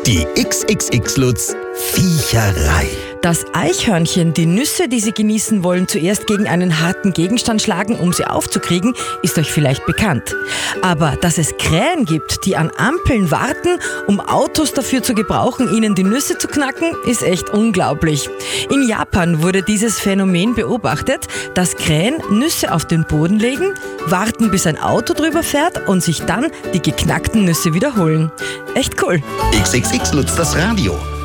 Die XXX-Lutz Viecherei. Dass Eichhörnchen die Nüsse, die sie genießen wollen, zuerst gegen einen harten Gegenstand schlagen, um sie aufzukriegen, ist euch vielleicht bekannt. Aber dass es Krähen gibt, die an Ampeln warten, um Autos dafür zu gebrauchen, ihnen die Nüsse zu knacken, ist echt unglaublich. In Japan wurde dieses Phänomen beobachtet, dass Krähen Nüsse auf den Boden legen, warten, bis ein Auto drüber fährt und sich dann die geknackten Nüsse wiederholen. Echt cool. XXX-Lutz das Radio.